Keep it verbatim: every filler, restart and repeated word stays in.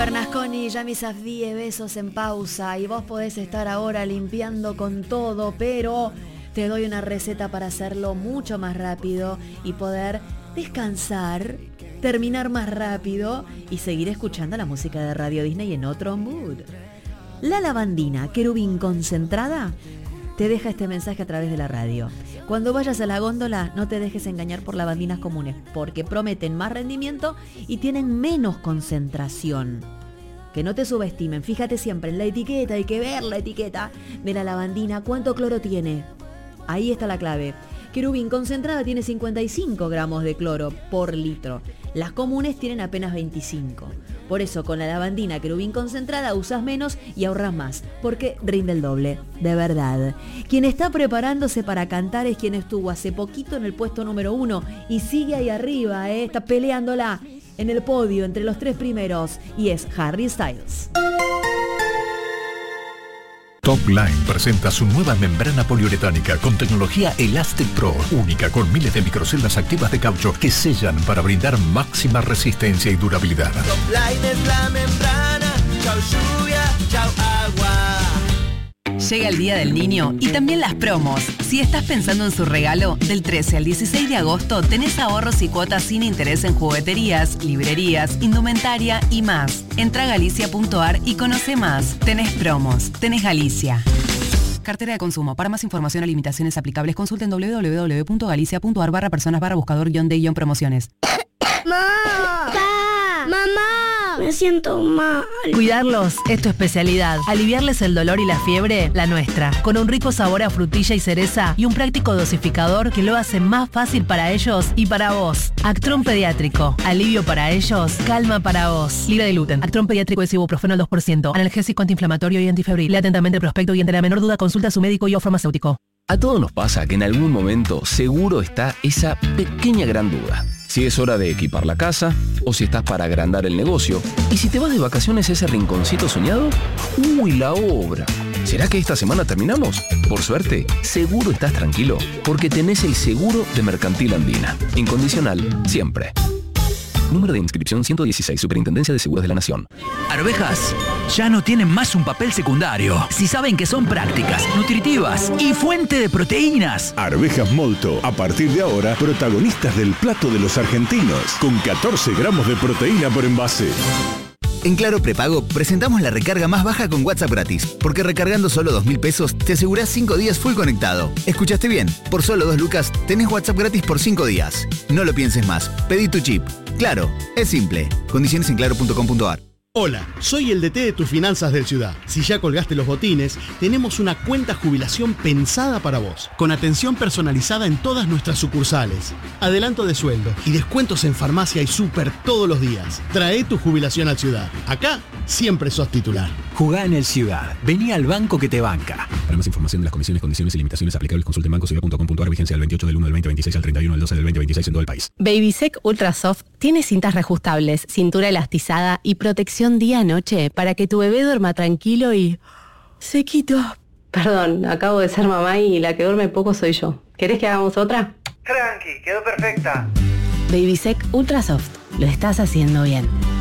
Bernasconi, Yami Safdie, besos en pausa. Y vos podés estar ahora limpiando con todo, pero te doy una receta para hacerlo mucho más rápido y poder descansar, terminar más rápido y seguir escuchando la música de Radio Disney en otro mood. La lavandina querubín concentrada te deja este mensaje a través de la radio. Cuando vayas a la góndola, no te dejes engañar por lavandinas comunes, porque prometen más rendimiento y tienen menos concentración. Que no te subestimen, fíjate siempre en la etiqueta, hay que ver la etiqueta de la lavandina, cuánto cloro tiene. Ahí está la clave. Querubín concentrada tiene cincuenta y cinco gramos de cloro por litro. Las comunes tienen apenas veinticinco. Por eso con la lavandina querubín concentrada usas menos y ahorras más, porque rinde el doble, de verdad. Quien está preparándose para cantar es quien estuvo hace poquito en el puesto número uno y sigue ahí arriba, ¿eh? Está peleándola en el podio entre los tres primeros y es Harry Styles. Top Line presenta su nueva membrana poliuretánica con tecnología Elastic Pro, única con miles de microceldas activas de caucho que sellan para brindar máxima resistencia y durabilidad. Top Line es la membrana, chau lluvia, chau agua. Llega el Día del Niño y también las promos. Si estás pensando en su regalo, del trece al dieciséis de agosto tenés ahorros y cuotas sin interés en jugueterías, librerías, indumentaria y más. Entra a galicia punto ar y conoce más. Tenés promos, tenés Galicia. Cartera de consumo. Para más información o limitaciones aplicables, consulten doble u doble u doble u punto galicia punto ar barra personas barra buscador guión de guión promociones. ¡Mamá! ¡Pa! ¡Mamá! Me siento mal. Cuidarlos es tu especialidad. Aliviarles el dolor y la fiebre, la nuestra. Con un rico sabor a frutilla y cereza y un práctico dosificador que lo hace más fácil para ellos y para vos. Actron Pediátrico. Alivio para ellos, calma para vos. Libre de gluten. Actron Pediátrico es ibuprofeno al dos por ciento. Analgésico, antiinflamatorio y antifebril. Lea atentamente el prospecto y ante la menor duda consulta a su médico y o farmacéutico. A todos nos pasa que en algún momento seguro está esa pequeña gran duda. Si es hora de equipar la casa, o si estás para agrandar el negocio, y si te vas de vacaciones a ese rinconcito soñado, ¡uy, la obra! ¿Será que esta semana terminamos? Por suerte, seguro estás tranquilo, porque tenés el seguro de Mercantil Andina. Incondicional, siempre. Número de inscripción ciento dieciséis, Superintendencia de Seguros de la Nación. Arvejas ya no tienen más un papel secundario. Si saben que son prácticas, nutritivas y fuente de proteínas. Arvejas Molto, a partir de ahora, protagonistas del plato de los argentinos, con catorce gramos de proteína por envase. En Claro Prepago presentamos la recarga más baja con WhatsApp gratis, porque recargando solo dos mil pesos te asegurás cinco días full conectado. ¿Escuchaste bien? Por solo dos lucas tenés WhatsApp gratis por cinco días. No lo pienses más, pedí tu chip. Claro, es simple. Condiciones en claro punto com punto ar. Hola, soy el D T de tus finanzas del Ciudad. Si ya colgaste los botines, tenemos una cuenta jubilación pensada para vos, con atención personalizada en todas nuestras sucursales, adelanto de sueldo y descuentos en farmacia y súper todos los días. Trae tu jubilación al Ciudad. Acá siempre sos titular. Jugá en el Ciudad. Vení al banco que te banca. Para más información de las comisiones, condiciones y limitaciones aplicables, consulte en banco ciudad punto com punto ar. Vigencia del veintiocho del uno del veinte veintiséis al treinta y uno del doce del veinte veintiséis en todo el país. Babysec Ultra Soft tiene cintas reajustables, cintura elastizada y protección día-noche para que tu bebé duerma tranquilo y sequito. Perdón, acabo de ser mamá y la que duerme poco soy yo. ¿Querés que hagamos otra? Tranqui, quedó perfecta. Babysec Ultra Soft. Lo estás haciendo bien.